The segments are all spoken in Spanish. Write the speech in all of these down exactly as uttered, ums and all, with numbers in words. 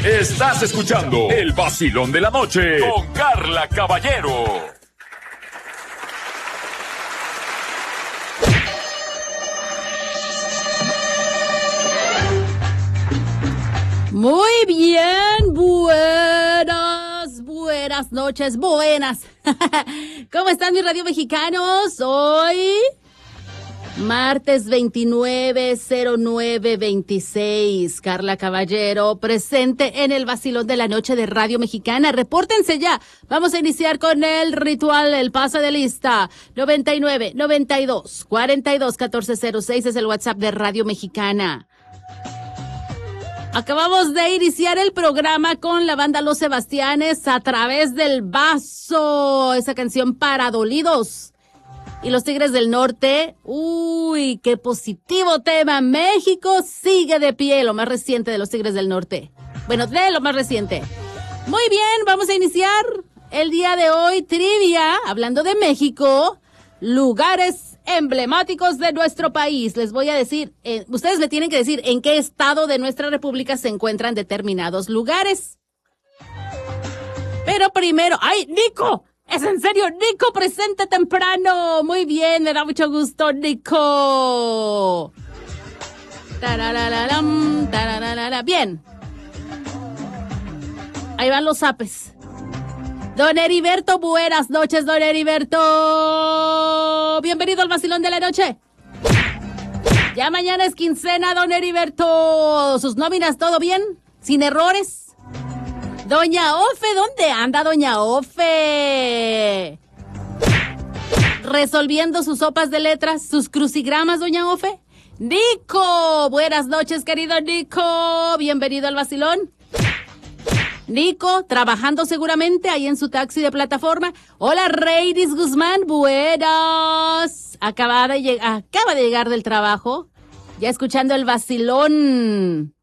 Estás escuchando el vacilón de la noche con Carla Caballero. Muy bien, buenas, buenas noches, buenas. ¿Cómo están mis radio mexicanos? Hoy, martes veintinueve cero nueve veintiséis, Carla Caballero, presente en el vacilón de la noche de Radio Mexicana. Repórtense ya. Vamos a iniciar con el ritual, el pase de lista. noventa y nueve, noventa y dos, cuarenta y dos, catorce cero seis es el WhatsApp de Radio Mexicana. Acabamos de iniciar el programa con la banda Los Sebastianes, A Través del Vaso, esa canción para dolidos. Y los Tigres del Norte, uy, qué positivo tema. México sigue de pie, lo más reciente de los Tigres del Norte. Bueno, de lo más reciente. Muy bien, vamos a iniciar el día de hoy, trivia, hablando de México, lugares emblemáticos de nuestro país. Les voy a decir, eh, ustedes me tienen que decir en qué estado de nuestra república se encuentran determinados lugares. Pero primero, ¡ay, Nico! ¡Es en serio, Nico, presente temprano! Muy bien, me da mucho gusto, Nico. Tararararam, tarararara. Bien. Ahí van los zapes. Don Heriberto, buenas noches, don Heriberto. Bienvenido al vacilón de la noche. Ya mañana es quincena, don Heriberto. ¿Sus nóminas todo bien? ¿Sin errores? Doña Ofe, ¿dónde anda doña Ofe? ¿Resolviendo sus sopas de letras, sus crucigramas, doña Ofe? Nico, buenas noches, querido Nico. Bienvenido al vacilón. Nico, trabajando seguramente ahí en su taxi de plataforma. Hola, Reidis Guzmán, buenas. Acaba de, lleg- acaba de llegar del trabajo, ya escuchando el vacilón.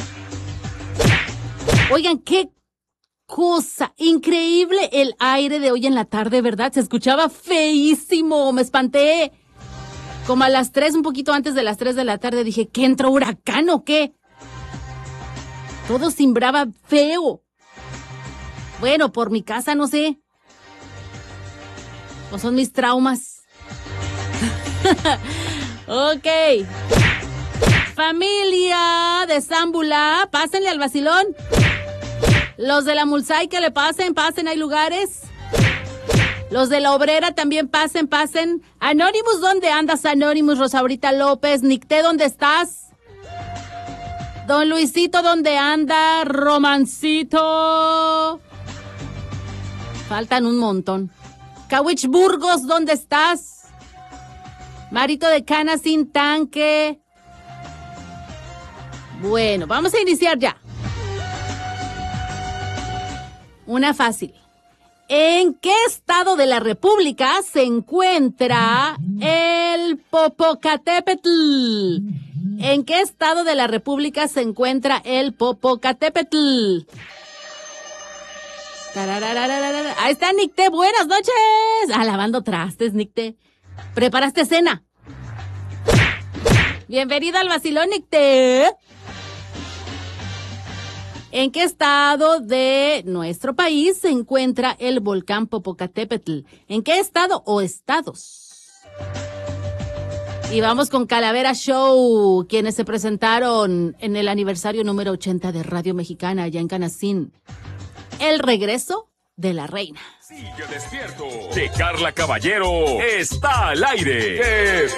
Oigan, qué cosa increíble el aire de hoy en la tarde, ¿verdad? Se escuchaba feísimo, me espanté. Como a las tres, un poquito antes de las tres de la tarde, dije, ¿qué entró huracán o qué? Todo cimbraba feo. Bueno, por mi casa, no sé. O son mis traumas. Ok. Familia de Zámbula, pásenle al vacilón. Los de la Mulsay que le pasen, pasen, hay lugares. Los de la Obrera también pasen, pasen. Anonymous, ¿dónde andas, Anonymous? Rosaurita López, Nicté, ¿dónde estás? Don Luisito, ¿dónde anda? Romancito. Faltan un montón. Cawich Burgos, ¿dónde estás? Marito de Cana sin tanque. Bueno, vamos a iniciar ya. Una fácil. ¿En qué estado de la República se encuentra el Popocatépetl? ¿En qué estado de la República se encuentra el Popocatépetl? Tararararara. Ahí está, Nicté, buenas noches. Ah, lavando trastes, Nicté. ¿Preparaste cena? Bienvenido al vacilón, Nicté. ¿En qué estado de nuestro país se encuentra el volcán Popocatépetl? ¿En qué estado o estados? Y vamos con Calavera Show, quienes se presentaron en el aniversario número ochenta de Radio Mexicana allá en Canacín. El regreso de la reina. Sigue despierto, que Carla Caballero está al aire. ¡Que